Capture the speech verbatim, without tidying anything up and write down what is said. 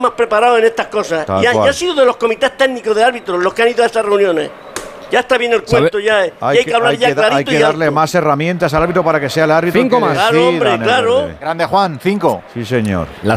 más preparados en estas cosas. Tal Y ha, y cual. ha sido de los comités técnicos de árbitros los que han ido a estas reuniones. Ya está bien el ¿Sabe? cuento, ya. eh. Hay y hay que, que hablar hay ya que da- clarito hay que y darle alto. más herramientas al árbitro para que sea el árbitro. Cinco que más. Claro, decida hombre, en el claro. verde. Grande Juan, cinco. Sí, señor. La